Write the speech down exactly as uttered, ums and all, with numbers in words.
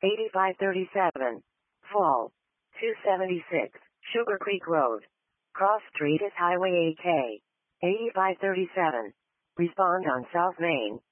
eighty-five thirty-seven. Fall. two seventy-six, Sugar Creek Road. Cross Street is Highway eight K. eighty-five thirty-seven. Respond on South Main.